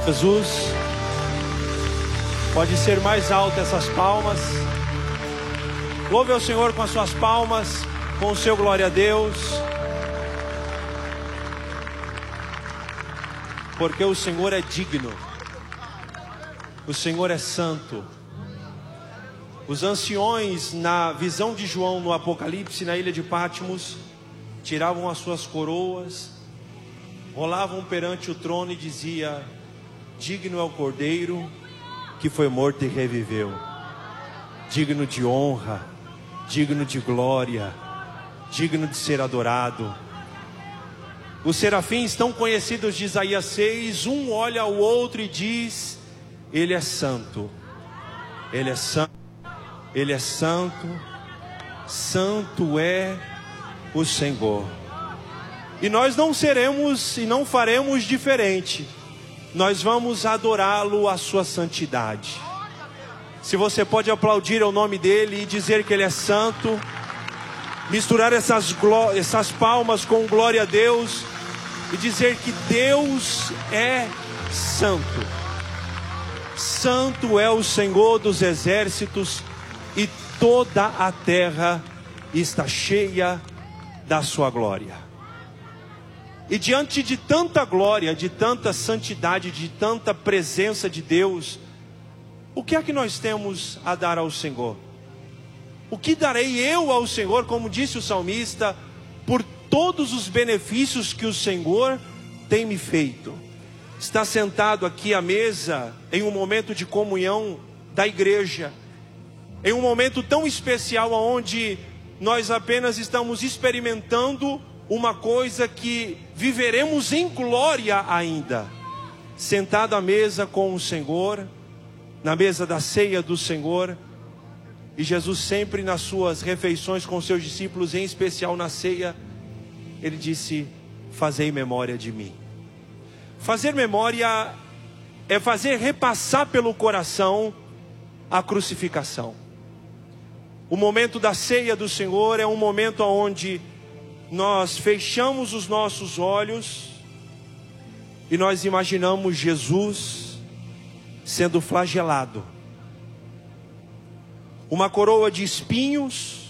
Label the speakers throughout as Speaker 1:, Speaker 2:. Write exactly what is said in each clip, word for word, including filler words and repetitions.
Speaker 1: Jesus, pode ser mais alto essas palmas. Louve ao Senhor com as suas palmas, com o seu glória a Deus. Porque o Senhor é digno, o Senhor é santo. Os anciões, na visão de João no Apocalipse, na ilha de Patmos, tiravam as suas coroas, rolavam perante o trono e dizia: digno é o Cordeiro que foi morto e reviveu, digno de honra, digno de glória, digno de ser adorado. Os serafins tão conhecidos de Isaías seis, um olha ao outro e diz: Ele é santo, Ele é santo, Ele é santo, santo é o Senhor. E nós não seremos e não faremos diferente. Nós vamos adorá-lo, a sua santidade. Se você pode aplaudir ao nome dele e dizer que ele é santo, misturar essas, essas palmas com glória a Deus e dizer que Deus é santo. Santo é o Senhor dos exércitos e toda a terra está cheia da sua glória. E diante de tanta glória, de tanta santidade, de tanta presença de Deus, o que é que nós temos a dar ao Senhor? O que darei eu ao Senhor, como disse o salmista, por todos os benefícios que o Senhor tem me feito? Está sentado aqui à mesa, em um momento de comunhão da igreja, em um momento tão especial, onde nós apenas estamos experimentando uma coisa que viveremos em glória ainda, sentado à mesa com o Senhor, na mesa da ceia do Senhor. E Jesus sempre nas suas refeições com seus discípulos, em especial na ceia, ele disse: fazei memória de mim. Fazer memória é fazer repassar pelo coração a crucificação. O momento da ceia do Senhor é um momento onde nós fechamos os nossos olhos e nós imaginamos Jesus sendo flagelado, uma coroa de espinhos,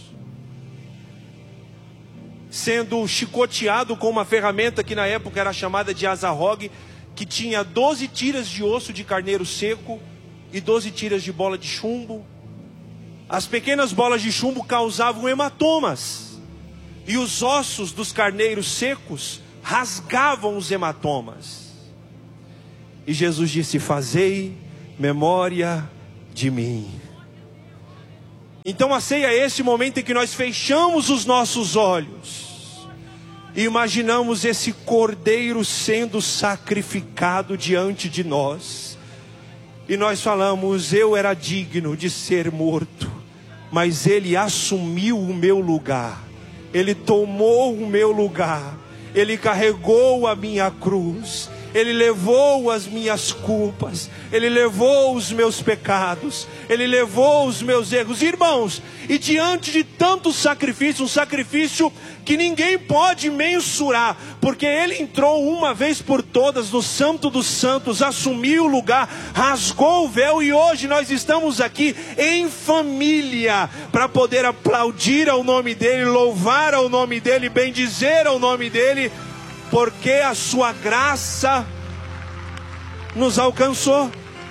Speaker 1: sendo chicoteado com uma ferramenta que na época era chamada de azarrogue, que tinha doze tiras de osso de carneiro seco e doze tiras de bola de chumbo. As pequenas bolas de chumbo causavam hematomas, e os ossos dos carneiros secos rasgavam os hematomas. E Jesus disse: fazei memória de mim. Então a ceia é esse momento em que nós fechamos os nossos olhos e imaginamos esse cordeiro sendo sacrificado diante de nós. E nós falamos: eu era digno de ser morto, mas ele assumiu o meu lugar. Ele tomou o meu lugar, ele carregou a minha cruz, ele levou as minhas culpas, ele levou os meus pecados, ele levou os meus erros. Irmãos, e diante de tanto sacrifício, um sacrifício que ninguém pode mensurar, porque ele entrou uma vez por todas no Santo dos Santos, assumiu o lugar, rasgou o véu, e hoje nós estamos aqui em família para poder aplaudir ao nome dele, louvar ao nome dele, bendizer ao nome dele, porque a sua graça nos alcançou.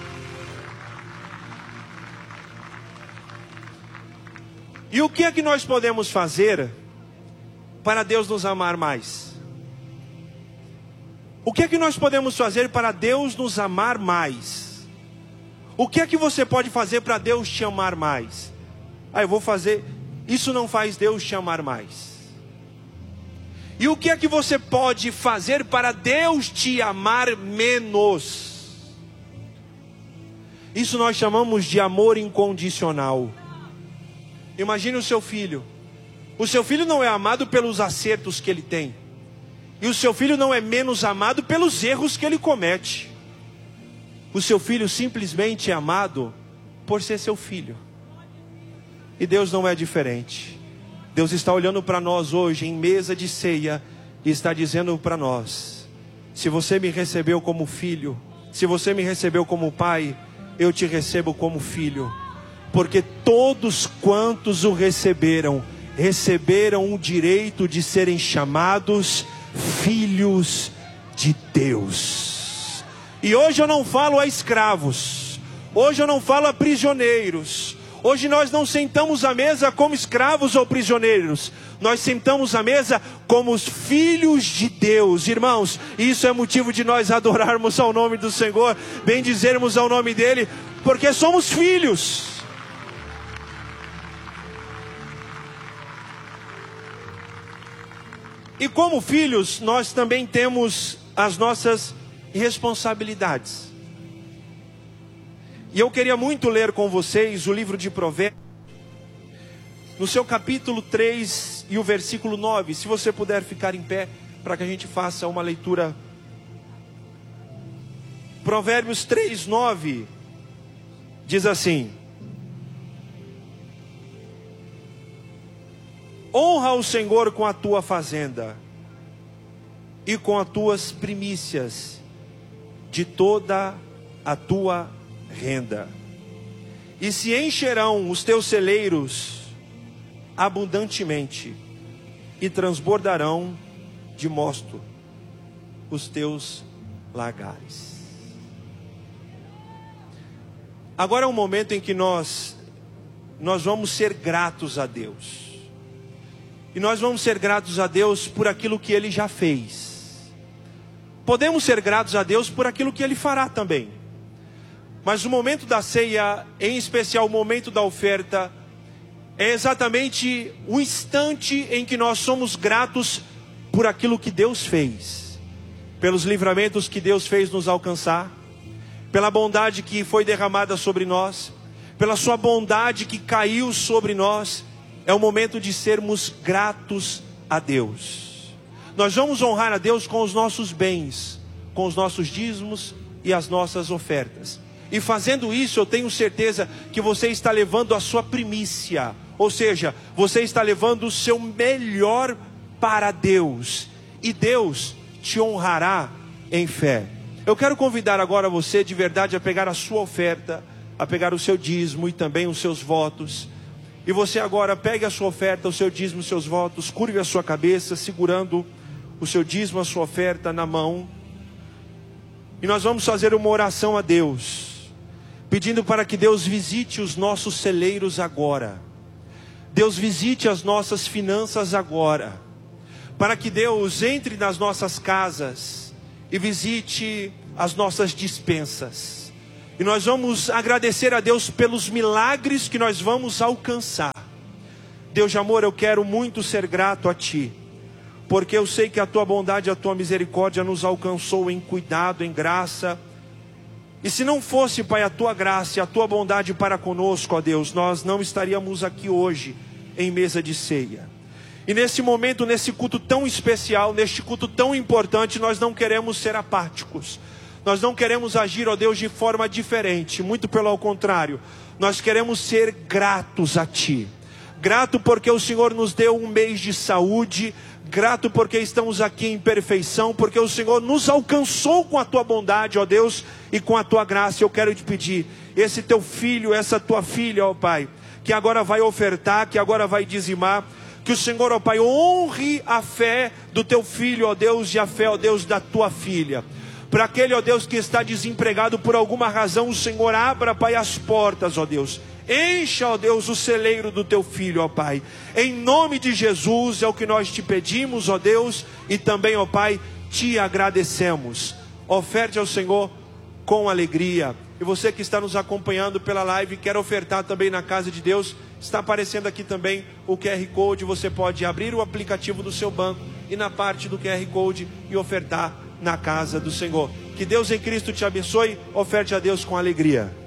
Speaker 1: E o que é que nós podemos fazer para Deus nos amar mais? O que é que nós podemos fazer para Deus nos amar mais? O que é que você pode fazer para Deus te amar mais? Ah, eu vou fazer. Isso não faz Deus te amar mais. E o que é que você pode fazer para Deus te amar menos? Isso nós chamamos de amor incondicional. Imagine o seu filho. O seu filho não é amado pelos acertos que ele tem, e o seu filho não é menos amado pelos erros que ele comete. O seu filho simplesmente é amado por ser seu filho. E Deus não é diferente. Deus está olhando para nós hoje em mesa de ceia e está dizendo para nós: se você me recebeu como filho, Se você me recebeu como pai, eu te recebo como filho. Porque todos quantos o receberam, receberam o direito de serem chamados filhos de Deus. E hoje eu não falo a escravos, hoje eu não falo a prisioneiros. Hoje nós não sentamos à mesa como escravos ou prisioneiros. Nós sentamos à mesa como os filhos de Deus. Irmãos, isso é motivo de nós adorarmos ao nome do Senhor, bendizermos ao nome dEle, porque somos filhos. E como filhos, nós também temos as nossas responsabilidades. E eu queria muito ler com vocês o livro de Provérbios, no seu capítulo três e o versículo nove. Se você puder ficar em pé, para que a gente faça uma leitura. Provérbios três, nove, diz assim: honra o Senhor com a tua fazenda e com as tuas primícias de toda a tua renda, e se encherão os teus celeiros abundantemente, e transbordarão de mosto os teus lagares. Agora é um momento em que nós nós vamos ser gratos a Deus. E nós vamos ser gratos a Deus por aquilo que Ele já fez. Podemos ser gratos a Deus por aquilo que Ele fará também. Mas o momento da ceia, em especial o momento da oferta, é exatamente o instante em que nós somos gratos por aquilo que Deus fez. Pelos livramentos que Deus fez nos alcançar, pela bondade que foi derramada sobre nós, pela sua bondade que caiu sobre nós. É o momento de sermos gratos a Deus. Nós vamos honrar a Deus com os nossos bens, com os nossos dízimos e as nossas ofertas. E fazendo isso, eu tenho certeza que você está levando a sua primícia. Ou seja, você está levando o seu melhor para Deus. E Deus te honrará em fé. Eu quero convidar agora você de verdade a pegar a sua oferta, a pegar o seu dízimo e também os seus votos. E você agora pegue a sua oferta, o seu dízimo, os seus votos, curve a sua cabeça, segurando o seu dízimo, a sua oferta na mão. E nós vamos fazer uma oração a Deus, pedindo para que Deus visite os nossos celeiros agora. Deus visite as nossas finanças agora. Para que Deus entre nas nossas casas e visite as nossas despensas. E nós vamos agradecer a Deus pelos milagres que nós vamos alcançar. Deus de amor, eu quero muito ser grato a Ti, porque eu sei que a Tua bondade e a Tua misericórdia nos alcançou em cuidado, em graça. E se não fosse, Pai, a Tua graça e a Tua bondade para conosco, ó Deus, nós não estaríamos aqui hoje em mesa de ceia. E nesse momento, nesse culto tão especial, neste culto tão importante, nós não queremos ser apáticos. Nós não queremos agir, ó Deus, de forma diferente. Muito pelo contrário, nós queremos ser gratos a Ti. Grato porque o Senhor nos deu um mês de saúde. Grato porque estamos aqui em perfeição, porque o Senhor nos alcançou com a Tua bondade, ó Deus, e com a Tua graça. Eu quero te pedir, esse Teu filho, essa Tua filha, ó Pai, que agora vai ofertar, que agora vai dizimar, que o Senhor, ó Pai, honre a fé do Teu filho, ó Deus, e a fé, ó Deus, da Tua filha. Para aquele, ó Deus, que está desempregado por alguma razão, o Senhor abra, Pai, as portas, ó Deus. Encha, ó Deus, o celeiro do Teu filho, ó Pai. Em nome de Jesus é o que nós te pedimos, ó Deus. E também, ó Pai, te agradecemos. Oferte ao Senhor com alegria. E você que está nos acompanhando pela live, quer ofertar também na casa de Deus, está aparecendo aqui também o Q R Code. Você pode abrir o aplicativo do seu banco e na parte do Q R Code e ofertar na casa do Senhor. Que Deus em Cristo te abençoe. Oferte a Deus com alegria.